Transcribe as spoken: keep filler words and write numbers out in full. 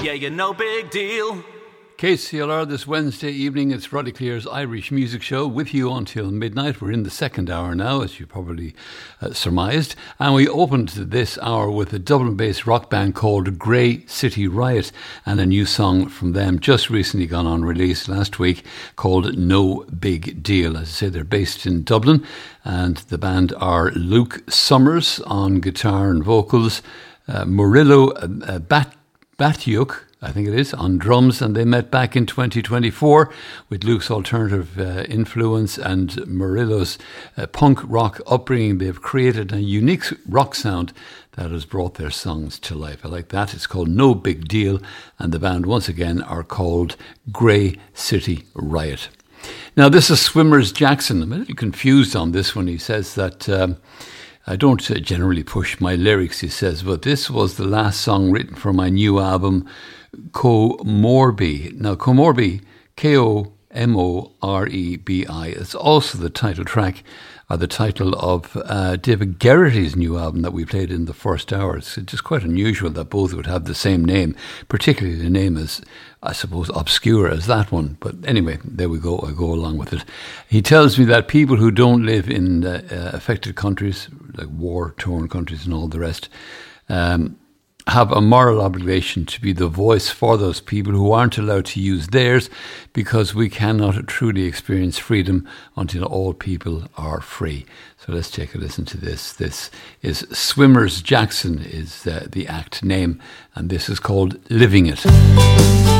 Yeah, you're no big deal. K C L R this Wednesday evening, it's Roddy Clear's Irish Music Show with you until midnight. We're in the second hour now, as you probably uh, surmised. And we opened this hour with a Dublin-based rock band called Grey City Riot and a new song from them just recently gone on release last week called No Big Deal. As I say, they're based in Dublin and the band are Luke Summers on guitar and vocals, uh, Murillo uh, Bat- Batyuk, I think it is, on drums, and they met back in twenty twenty-four with Luke's alternative uh, influence and Murillo's uh, punk rock upbringing. They've created a unique rock sound that has brought their songs to life. I like that. It's called No Big Deal, and the band, once again, are called Grey City Riot. Now, this is Swimmers Jackson. I'm a little confused on this one. He says that... Um, I don't uh, generally push my lyrics, he says, but this was the last song written for my new album, Comorbi. Now, Comorbi, K O M O R E B I, it's also the title track, or the title of uh, David Geraghty's new album that we played in the first hour. It's just quite unusual that both would have the same name, particularly the name is, I suppose, obscure as that one. But anyway, there we go. I go along with it. He tells me that people who don't live in uh, uh, affected countries, like war-torn countries and all the rest, um, have a moral obligation to be the voice for those people who aren't allowed to use theirs, because we cannot truly experience freedom until all people are free. So let's take a listen to this. This is Swimmers Jackson is uh, the act name, and this is called Living It.